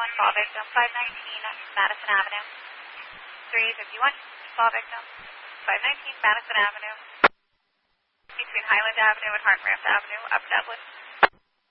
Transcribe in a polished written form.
fall victim, 519 Madison Avenue. 351, fall victim, 519 Madison Avenue. Between Highland Avenue and Hartranft Avenue, up Dublin.